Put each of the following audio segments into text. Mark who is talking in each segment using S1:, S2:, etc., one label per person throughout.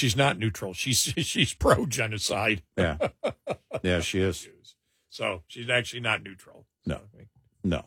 S1: she's not neutral. She's pro genocide.
S2: Yeah, yeah, she is.
S1: So she's actually not neutral.
S2: No, no.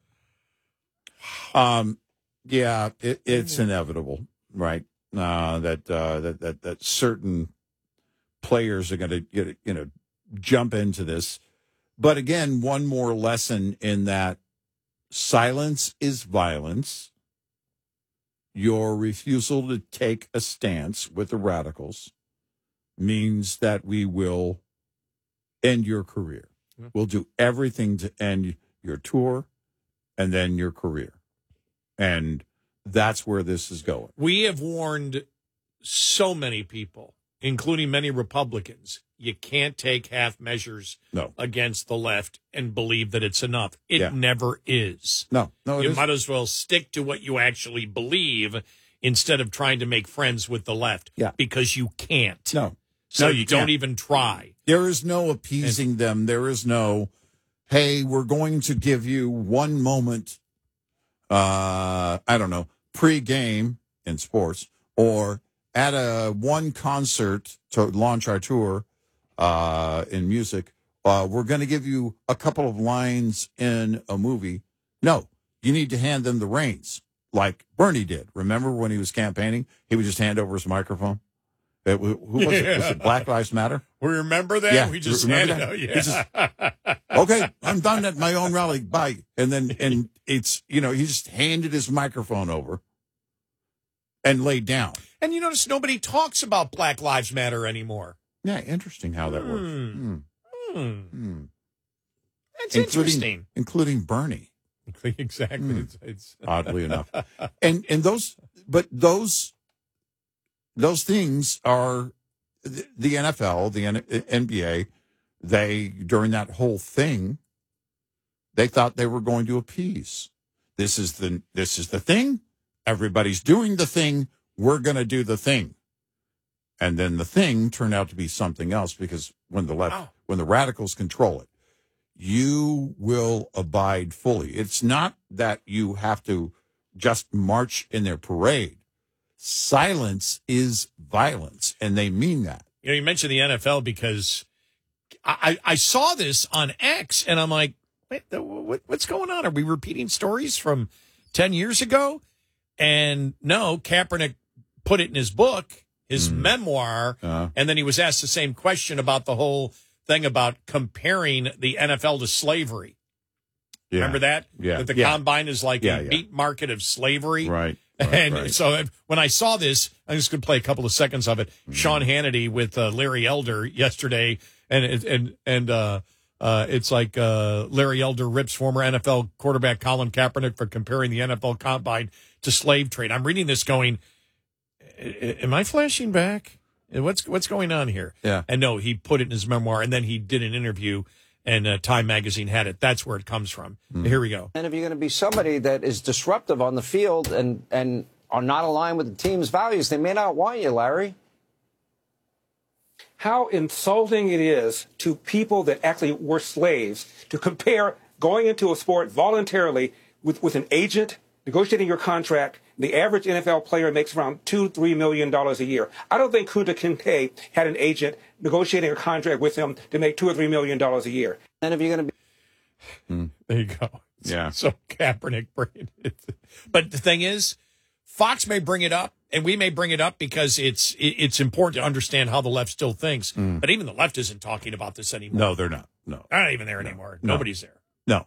S2: Yeah, it's inevitable, right? That certain players are going to jump into this. But again, one more lesson in that silence is violence. Your refusal to take a stance with the radicals means that we will end your career. We'll do everything to end your tour and then your career. And that's where this is going.
S1: We have warned so many people, including many Republicans, you can't take half measures against the left and believe that it's enough. It never is.
S2: No,
S1: you might as well stick to what you actually believe instead of trying to make friends with the left.
S2: Yeah.
S1: Because you can't.
S2: No.
S1: So
S2: you
S1: don't
S2: can't.
S1: even try.
S2: There is no appeasing them. There is no, hey, we're going to give you one moment, I don't know, pre-game in sports or at one concert to launch our tour in music. We're going to give you a couple of lines in a movie. No, you need to hand them the reins like Bernie did. Remember when he was campaigning? He would just hand over his microphone. Who was it? Was it Black Lives Matter?
S1: We remember that?
S2: Yeah.
S1: We just handed out. Yeah.
S2: Okay, I'm done at my own rally. Bye. And it's, he just handed his microphone over and laid down.
S1: And you notice nobody talks about Black Lives Matter anymore.
S2: Yeah, interesting how that works.
S1: That's interesting.
S2: Including Bernie.
S1: Exactly. It's
S2: oddly enough. And those things are the NFL, the NBA. They, during that whole thing, they thought they were going to appease. This is the thing. Everybody's doing the thing. We're going to do the thing. And then the thing turned out to be something else because when the radicals control it, you will abide fully. It's not that you have to just march in their parade. Silence is violence, and they mean that.
S1: You mentioned the NFL because I saw this on X, and I'm like, wait, what's going on? Are we repeating stories from 10 years ago? And no, Kaepernick put it in his book, his memoir, and then he was asked the same question about the whole thing about comparing the NFL to slavery.
S2: Yeah.
S1: Remember that?
S2: Yeah.
S1: That the combine is like a meat market of slavery.
S2: Right.
S1: So when I saw this, I'm just going to play a couple of seconds of it. Sean Hannity with Larry Elder yesterday, and it's like Larry Elder rips former NFL quarterback Colin Kaepernick for comparing the NFL combine to slave trade. I'm reading this going, am I flashing back? What's going on here?
S2: Yeah.
S1: And no, he put it in his memoir, and then he did an interview, and Time Magazine had it. That's where it comes from. Here we go.
S3: And if you're going to be somebody that is disruptive on the field and are not aligned with the team's values, they may not want you, Larry.
S4: How insulting it is to people that actually were slaves to compare going into a sport voluntarily with an agent negotiating your contract. The average NFL player makes around $2-3 million a year. I don't think Kunta Kinte had an agent negotiating a contract with him to make $2 or $3 million a year.
S3: And if you're going to
S1: be, there you go.
S2: Yeah.
S1: So Kaepernick bring it. But the thing is, Fox may bring it up, and we may bring it up because it's important to understand how the left still thinks. But even the left isn't talking about this anymore.
S2: No, they're not. No,
S1: they're not even there anymore. Nobody's there.
S2: No.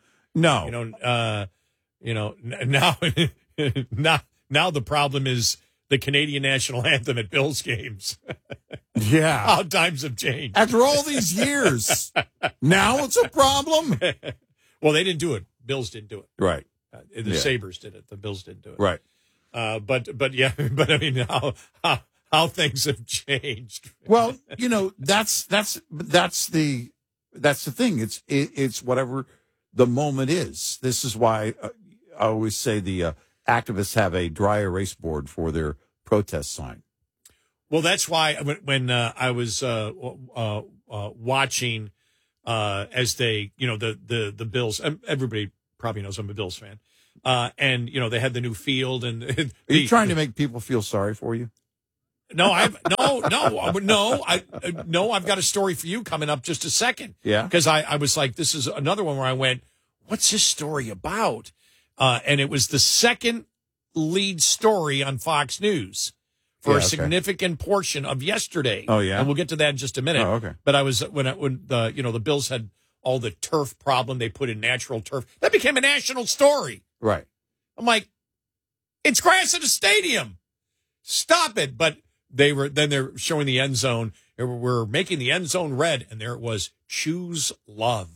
S1: Now the problem is the Canadian national anthem at Bills games.
S2: Yeah.
S1: How times have changed.
S2: After all these years, now it's a problem.
S1: Well, they didn't do it. Bills didn't do it.
S2: Right.
S1: The Sabres did it. The Bills didn't do it.
S2: Right.
S1: But I mean, how things have changed.
S2: Well, that's the thing. It's whatever the moment is. This is why I always say the activists have a dry erase board for their protest sign.
S1: Well, that's why when I was watching as they, the Bills, everybody probably knows I'm a Bills fan, and they had the new field and.
S2: Are you trying to make people feel sorry for you?
S1: No, I've got a story for you coming up just a second.
S2: Yeah.
S1: Because I was like, this is another one where I went, what's this story about? And it was the second lead story on Fox News for a significant portion of yesterday.
S2: Oh, yeah?
S1: And we'll get to that in just a minute.
S2: Oh, okay.
S1: But I was, when the Bills had all the turf problem, they put in natural turf. That became a national story.
S2: Right.
S1: I'm like, it's grass at a stadium. Stop it. But they're showing the end zone. We're making the end zone red. And there it was, choose love.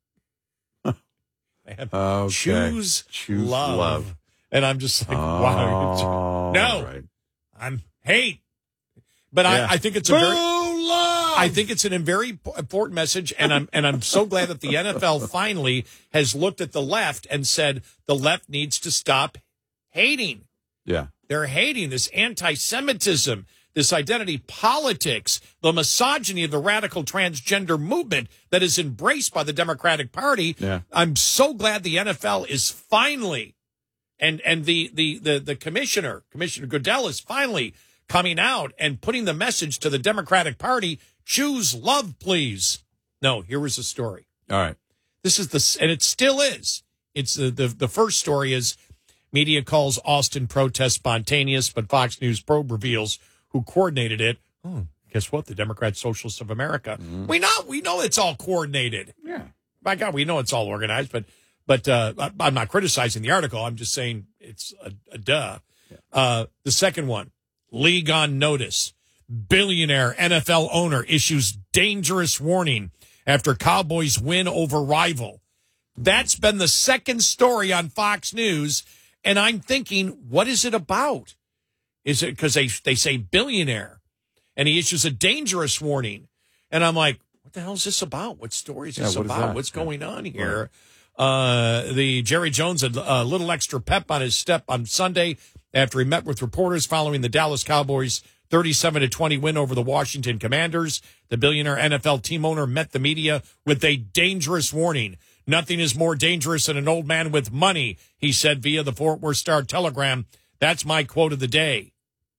S1: They have choose love. And I'm just like, wow. No,
S2: right.
S1: I'm hate. But I think it's I think it's a very important message, and I'm so glad that the NFL finally has looked at the left and said the left needs to stop hating.
S2: Yeah.
S1: They're hating this anti-Semitism, this identity politics, the misogyny of the radical transgender movement that is embraced by the Democratic Party.
S2: Yeah.
S1: I'm so glad the NFL is finally, and the Commissioner Goodell is finally coming out and putting the message to the Democratic Party, choose love, please. No, here was the story.
S2: All right.
S1: This is and it still is. It's the first story is media calls Austin protest spontaneous, but Fox News probe reveals who coordinated it. Oh, guess what? The Democrat Socialists of America.
S2: Mm.
S1: We know it's all coordinated.
S2: Yeah.
S1: My God, we know it's all organized, but I'm not criticizing the article. I'm just saying it's a duh. Yeah. The second one, league on notice. Billionaire NFL owner issues dangerous warning after Cowboys win over rival. That's been the second story on Fox News, and I'm thinking, what is it about? Is it because they say billionaire, and he issues a dangerous warning? And I'm like, what the hell is this about? What story is this about? What's going on here? Right. The Jerry Jones had a little extra pep on his step on Sunday after he met with reporters following the Dallas Cowboys' 37-20 win over the Washington Commanders. The billionaire NFL team owner met the media with a dangerous warning. Nothing is more dangerous than an old man with money, he said via the Fort Worth Star-Telegram. That's my quote of the day.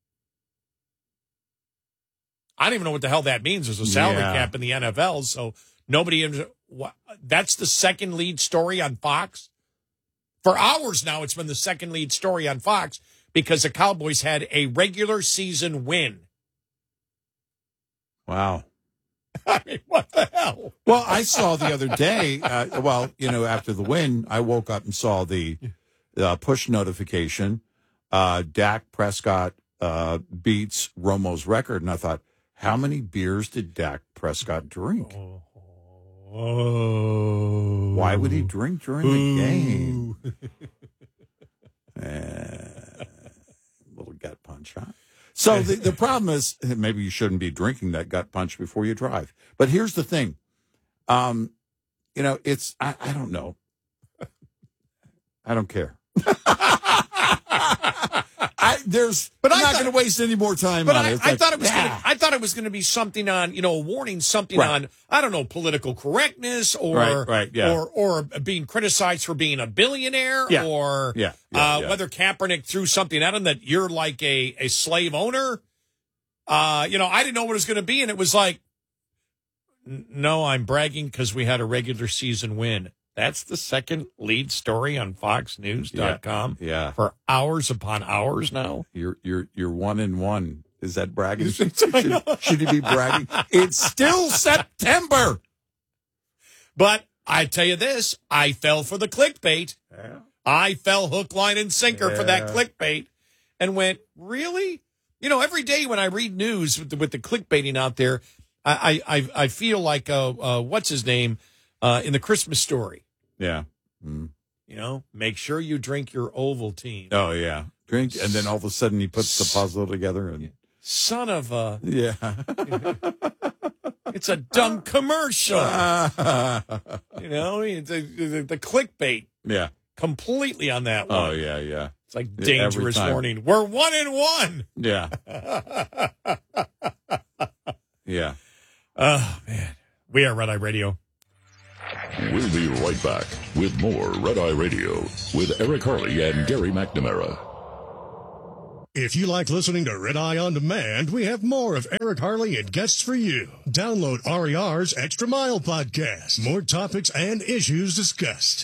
S1: I don't even know what the hell that means. There's a salary cap in the NFL, so nobody. That's the second lead story on Fox. For hours now, it's been the second lead story on Fox because the Cowboys had a regular season win.
S2: Wow.
S1: I mean, what the hell?
S2: Well, I saw the other day, after the win, I woke up and saw the push notification. Dak Prescott beats Romo's record, and I thought, how many beers did Dak Prescott drink?
S1: Oh.
S2: Why would he drink during the game? Little gut punch, huh? So the problem is maybe you shouldn't be drinking that gut punch before you drive. But here's the thing. It's, I don't know. I don't care. I'm not going to waste any more time on it.
S1: I thought it was going to be something on, a warning, something on, I don't know, political correctness or or being criticized for being a billionaire or whether Kaepernick threw something at him that you're like a slave owner. I didn't know what it was going to be, and it was like, no, I'm bragging because we had a regular season win. That's the second lead story on FoxNews.com for hours upon hours now.
S2: You're 1-1. Is that bragging? Should he be bragging? It's still September.
S1: But I tell you this, I fell for the clickbait. Yeah. I fell hook, line, and sinker for that clickbait and went, really? Every day when I read news with the clickbaiting out there, I feel like, what's his name, in the Christmas Story.
S2: Yeah. Mm.
S1: Make sure you drink your Ovaltine.
S2: Oh, yeah. Drink, and then all of a sudden he puts the puzzle together. And
S1: son of a...
S2: Yeah.
S1: It's a dumb commercial. The clickbait.
S2: Yeah.
S1: Completely on that one.
S2: Oh, yeah, yeah.
S1: It's like dangerous warning. We're 1-1.
S2: Yeah. Yeah.
S1: Oh, man. We are Red Eye Radio.
S5: We'll be right back with more Red Eye Radio with Eric Harley and Gary McNamara.
S6: If you like listening to Red Eye On Demand, we have more of Eric Harley and guests for you. Download RER's Extra Mile podcast. More topics and issues discussed.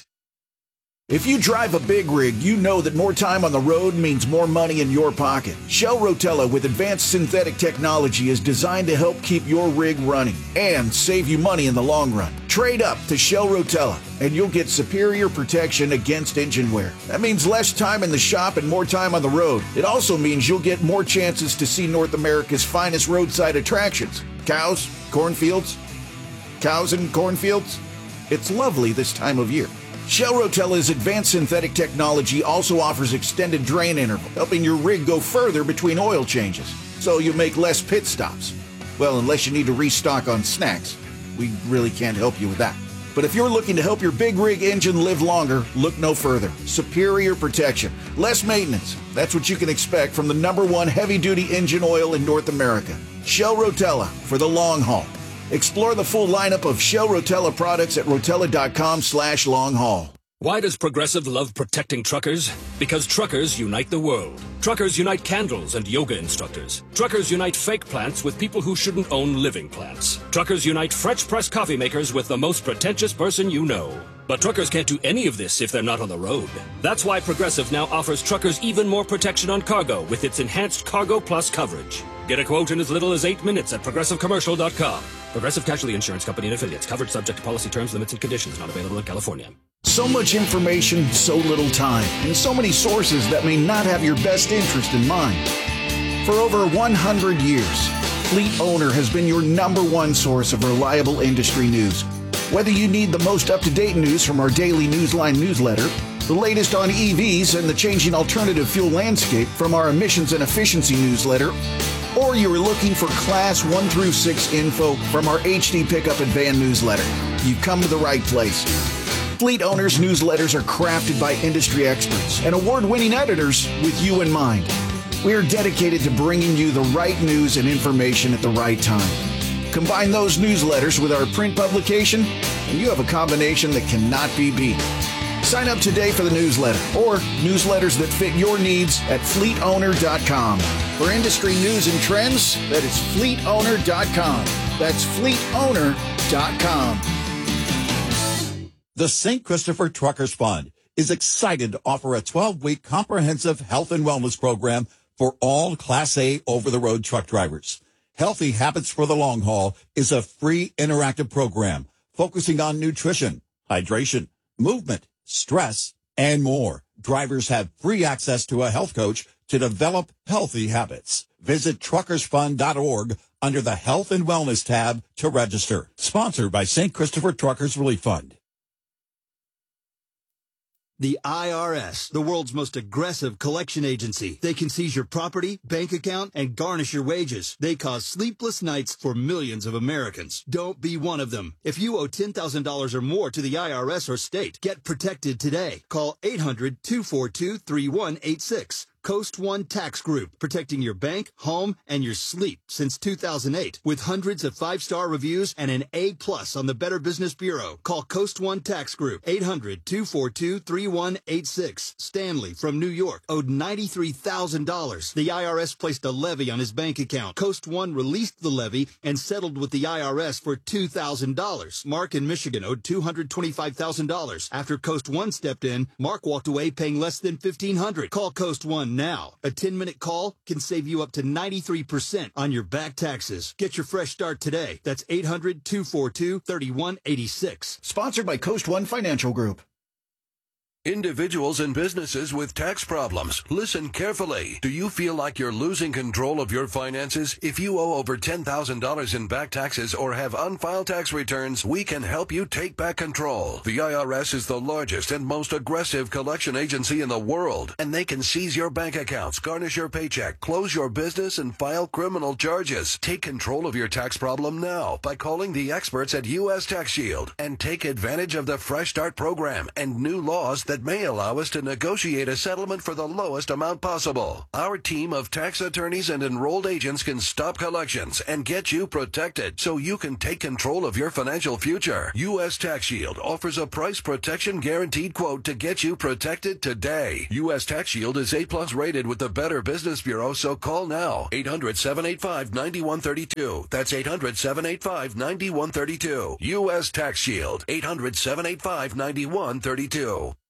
S7: If you drive a big rig, you know that more time on the road means more money in your pocket. Shell Rotella with advanced synthetic technology is designed to help keep your rig running and save you money in the long run. Trade up to Shell Rotella and you'll get superior protection against engine wear. That means less time in the shop and more time on the road. It also means you'll get more chances to see North America's finest roadside attractions. Cows, cornfields. Cows and cornfields. It's lovely this time of year. Shell Rotella's advanced synthetic technology also offers extended drain interval, helping your rig go further between oil changes, so you make less pit stops. Well, unless you need to restock on snacks. We really can't help you with that. But if you're looking to help your big rig engine live longer, look no further. Superior protection, less maintenance. That's what you can expect from the #1 heavy-duty engine oil in North America. Shell Rotella for the long haul. Explore the full lineup of Shell Rotella products at rotella.com/long-haul.
S8: Why does Progressive love protecting truckers? Because truckers unite the world. Truckers unite candles and yoga instructors. Truckers unite fake plants with people who shouldn't own living plants. Truckers unite French press coffee makers with the most pretentious person you know. But truckers can't do any of this if they're not on the road. That's why Progressive now offers truckers even more protection on cargo with its enhanced Cargo Plus coverage. Get a quote in as little as 8 minutes at ProgressiveCommercial.com. Progressive Casualty Insurance Company and Affiliates. Covered subject to policy terms, limits, and conditions. Not available in California.
S7: So much information, so little time, and so many sources that may not have your best interest in mind. For over 100 years, Fleet Owner has been your #1 source of reliable industry news. Whether you need the most up-to-date news from our daily Newsline newsletter, the latest on EVs and the changing alternative fuel landscape from our emissions and efficiency newsletter, or you're looking for Class 1 through 6 info from our HD Pickup and Van newsletter, you've come to the right place. Fleet Owners newsletters are crafted by industry experts and award-winning editors with you in mind. We are dedicated to bringing you the right news and information at the right time. Combine those newsletters with our print publication, and you have a combination that cannot be beat. Sign up today for the newsletter or newsletters that fit your needs at fleetowner.com. For industry news and trends, that is fleetowner.com. That's fleetowner.com.
S2: The St. Christopher Truckers Fund is excited to offer a 12-week comprehensive health and wellness program for all Class A over-the-road truck drivers. Healthy Habits for the Long Haul is a free interactive program focusing on nutrition, hydration, movement, stress, and more. Drivers have free access to a health coach to develop healthy habits. Visit truckersfund.org under the Health and Wellness tab to register. Sponsored by St. Christopher Truckers Relief Fund.
S9: The IRS, the world's most aggressive collection agency. They can seize your property, bank account, and garnish your wages. They cause sleepless nights for millions of Americans. Don't be one of them. If you owe $10,000 or more to the IRS or state, get protected today. Call 800-242-3186. Coast One Tax Group, protecting your bank, home, and your sleep since 2008. With hundreds of 5-star reviews and an A+ on the Better Business Bureau. Call Coast One Tax Group, 800-242-3186. Stanley from New York owed $93,000. The IRS placed a levy on his bank account. Coast One released the levy and settled with the IRS for $2,000. Mark in Michigan owed $225,000. After Coast One stepped in, Mark walked away paying less than $1,500. Call Coast One now. A 10-minute call can save you up to 93% on your back taxes. Get your fresh start today. That's 800-242-3186.
S7: Sponsored by Coast One Financial Group.
S10: Individuals and businesses with tax problems, listen carefully. Do you feel like you're losing control of your finances? If you owe over $10,000 in back taxes or have unfiled tax returns, we can help you take back control. The IRS is the largest and most aggressive collection agency in the world, and they can seize your bank accounts, garnish your paycheck, close your business, and file criminal charges. Take control of your tax problem now by calling the experts at U.S. Tax Shield and take advantage of the Fresh Start program and new laws that that may allow us to negotiate a settlement for the lowest amount possible. Our team of tax attorneys and enrolled agents can stop collections and get you protected so you can take control of your financial future. U.S. Tax Shield offers a price protection guaranteed quote to get you protected today. U.S. Tax Shield is A+ rated with the Better Business Bureau, so call now. 800-785-9132. That's 800-785-9132. U.S. Tax Shield. 800-785-9132.